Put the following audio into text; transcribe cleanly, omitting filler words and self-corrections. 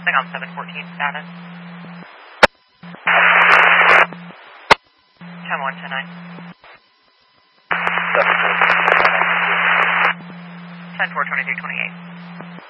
Crossing on 714 status. 10-1, 10-9. 714. 10-4, 2328.